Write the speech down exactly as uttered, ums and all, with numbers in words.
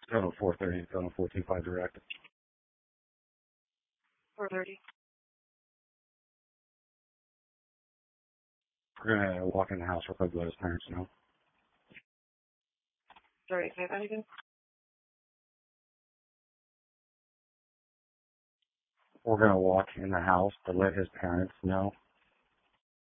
Total four thirty, total four two five direct. four thirty. We're gonna walk in the house real quick, let his parents know. Sorry, say that again? We're gonna walk in the house to let his parents know.